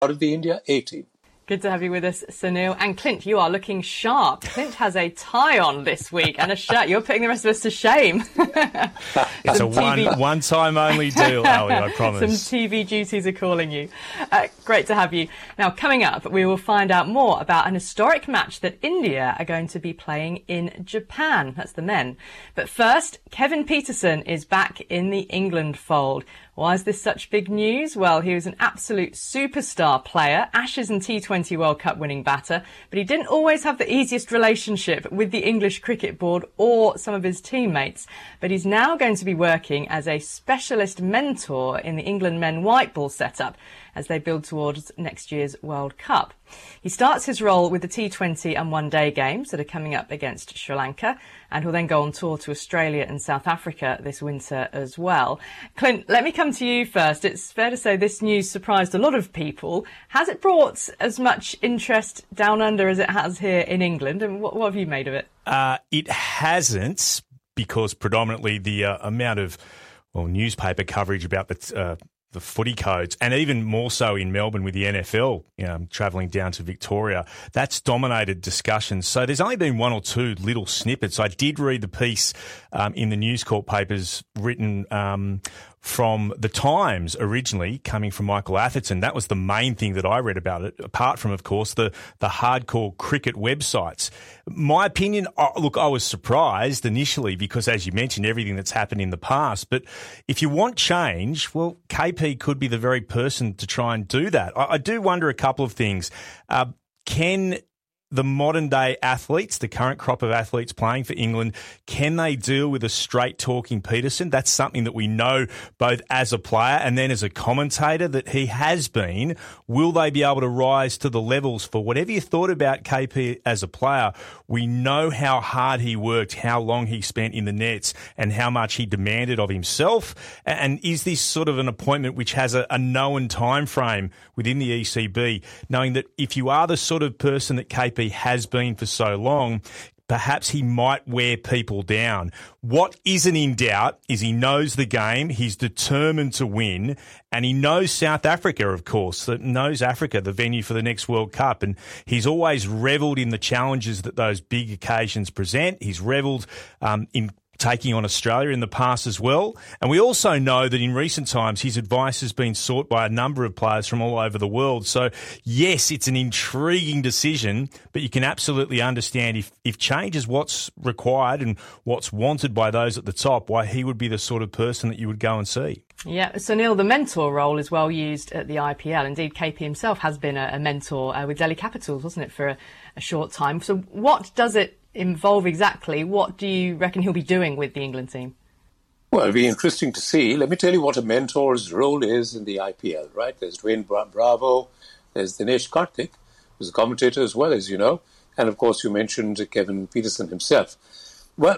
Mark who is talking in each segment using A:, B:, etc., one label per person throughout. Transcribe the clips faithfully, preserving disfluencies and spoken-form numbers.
A: of the India A team.
B: Good to have you with us, Sunil. And Clint, you are looking sharp. Clint has a tie on this week and a shirt. You're putting the rest of us to shame.
C: It's a one, one-time only deal, Ali, I promise.
B: Some T V duties are calling you. Uh, great to have you. Now, coming up, we will find out more about an historic match that India are going to be playing in Japan. That's the men. But first, Kevin Pietersen is back in the England fold. Why is this such big news? Well, he was an absolute superstar player, Ashes and T twenty World Cup winning batter, but he didn't always have the easiest relationship with the English Cricket Board or some of his teammates. But he's now going to be working as a specialist mentor in the England men white ball setup as they build towards next year's World Cup. He starts his role with the T twenty and one day games that are coming up against Sri Lanka, and he'll then go on tour to Australia and South Africa this winter as well. Clint, let me come to you first. It's fair to say this news surprised a lot of people. Has it brought as much interest down under as it has here in England, and what, what have you made of it?
C: Uh, it hasn't, because predominantly the uh, amount of well newspaper coverage about the uh, the footy codes, and even more so in Melbourne with the N F L, you know, travelling down to Victoria, that's dominated discussions. So there's only been one or two little snippets. I did read the piece um, in the News Corp papers written um, from the Times originally, coming from Michael Atherton. That was the main thing that I read about it, apart from, of course, the, the hardcore cricket websites. My opinion, oh, look, I was surprised initially because, as you mentioned, everything that's happened in the past. But if you want change, well, K P could be the very person to try and do that. I, I do wonder a couple of things. Uh, can the modern day athletes, the current crop of athletes playing for England, can they deal with a straight talking Pietersen? That's something that we know both as a player and then as a commentator that he has been. Will they be able to rise to the levels? For whatever you thought about K P as a player, we know how hard he worked, how long he spent in the nets and how much he demanded of himself. And is this sort of an appointment which has a, a known time frame within the E C B, knowing that if you are the sort of person that K P has been for so long, perhaps he might wear people down. What isn't in doubt is he knows the game, he's determined to win, and he knows South Africa, of course, that knows Africa, the venue for the next World Cup, and he's always revelled in the challenges that those big occasions present. He's revelled um, in taking on Australia in the past as well. And we also know that in recent times his advice has been sought by a number of players from all over the world. So, yes, it's an intriguing decision, but you can absolutely understand if, if change is what's required and what's wanted by those at the top, why he would be the sort of person that you would go and see.
B: Yeah, so Neil, the mentor role is well used at the I P L. Indeed, K P himself has been a, a mentor uh, with Delhi Capitals, wasn't it, for a, a short time. So what does it involve exactly? What do you reckon he'll be doing with the England team?
A: Well, it'll be interesting to see. Let me tell you what a mentor's role is in the I P L, right? There's Dwayne Bra- Bravo, there's Dinesh Karthik, who's a commentator as well, as you know, and of course you mentioned Kevin Pietersen himself. Well,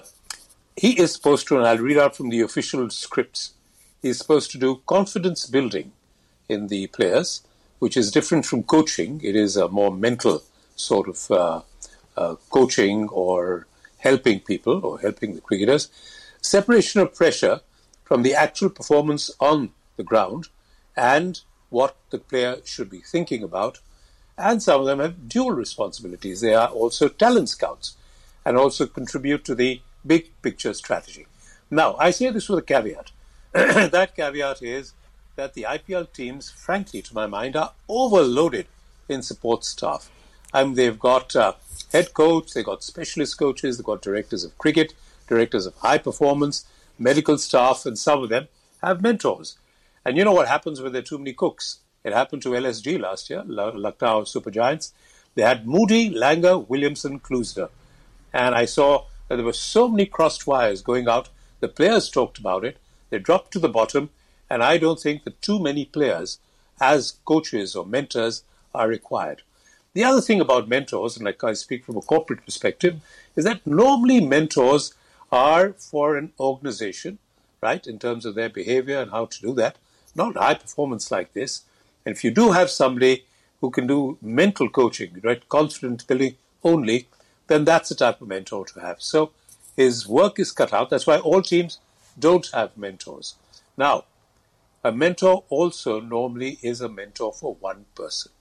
A: he is supposed to, and I'll read out from the official scripts, he's supposed to do confidence building in the players, which is different from coaching. It is a more mental sort of uh, uh, coaching or helping people or helping the cricketers. Separation of pressure from the actual performance on the ground and what the player should be thinking about. And some of them have dual responsibilities. They are also talent scouts and also contribute to the big picture strategy. Now, I say this with a caveat. That caveat is that the I P L teams, frankly, to my mind, are overloaded in support staff. I mean, they've got uh, head coach, they've got specialist coaches, they've got directors of cricket, directors of high performance, medical staff, and some of them have mentors. And you know what happens when there are too many cooks? It happened to L S G last year, Lucknow Super Giants. They had Moody, Langer, Williamson, Clousner. And I saw that there were so many crossed wires going out. The players talked about it. They dropped to the bottom. And I don't think that too many players as coaches or mentors are required. The other thing about mentors, and like I speak from a corporate perspective, is that normally mentors are for an organization, right, in terms of their behavior and how to do that, not high performance like this. And if you do have somebody who can do mental coaching, right, confidence building only, then that's the type of mentor to have. So his work is cut out. That's why all teams don't have mentors. Now, A mentor also normally is a mentor for one person.